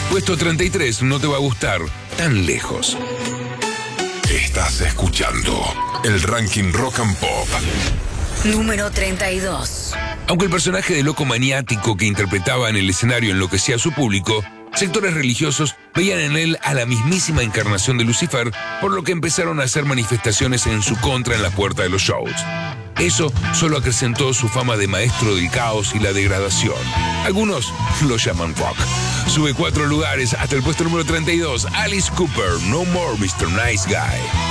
Puesto 33, no te va a gustar, Tan lejos. Estás escuchando el ranking Rock and Pop. Número 32. Aunque el personaje de loco maniático que interpretaba en el escenario enloquecía a su público, sectores religiosos veían en él a la mismísima encarnación de Lucifer, por lo que empezaron a hacer manifestaciones en su contra en la puerta de los shows. Eso solo acrecentó su fama de maestro del caos y la degradación. Algunos lo llaman rock. Sube 4 lugares hasta el puesto número 32, Alice Cooper, No More Mr. Nice Guy.